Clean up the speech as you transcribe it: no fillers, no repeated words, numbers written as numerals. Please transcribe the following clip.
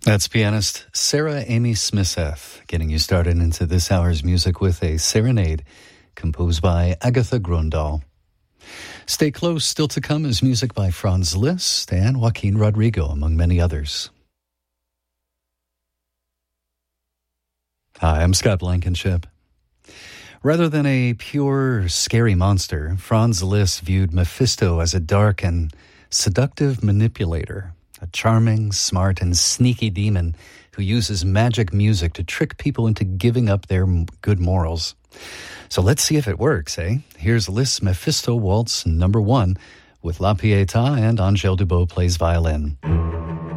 That's pianist Sarah Amy Smithseth, getting you started into this hour's music with a serenade composed by Agatha Grundahl. Stay close, still to come is music by Franz Liszt and Joaquin Rodrigo, among many others. Hi, I'm Scott Blankenship. Rather than a pure, scary monster, Franz Liszt viewed Mephisto as a dark and seductive manipulator, a charming, smart, and sneaky demon who uses magic music to trick people into giving up their good morals. So let's see if it works, eh? Here's Liszt's Mephisto Waltz No. 1 with La Pietà and Angèle Dubos plays violin.